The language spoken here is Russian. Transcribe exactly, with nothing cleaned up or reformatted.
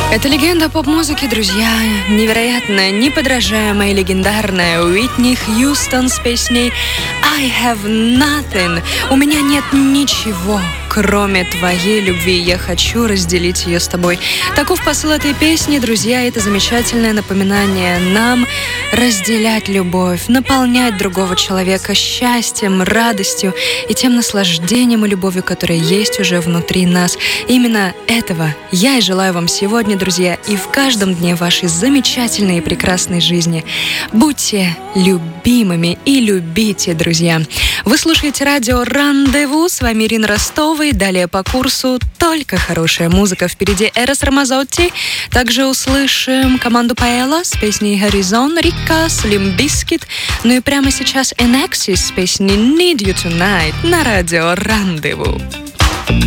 Это легенда поп-музыки, друзья. Невероятная, неподражаемая, легендарная Уитни Хьюстон с песней «I have nothing». У меня нет ничего, кроме твоей любви. Я хочу разделить ее с тобой. Таков посыл этой песни, друзья. Это замечательное напоминание нам разделять любовь, наполнять другого человека счастьем, радостью и тем наслаждением и любовью, которая есть уже внутри нас. Именно этого я и желаю вам сегодня, друзья, и в каждом дне вашей замечательной и прекрасной жизни. Будьте любимыми и любите, друзья. Вы слушаете радио «Рандеву». С вами Ирина Ростова. И далее по курсу только хорошая музыка. Впереди Эрос Рамазотти. Также услышим команду Паэлла с песней «Horizon», Рика, Слим Бискит. Ну и прямо сейчас Enexis с песней «Need You Tonight» на радио «Рандеву».